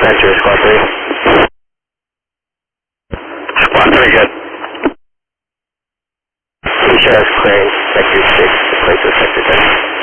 Venture, Squad 3. Squad 3, good. Show us clearing Sector 6, replace with Sector 10.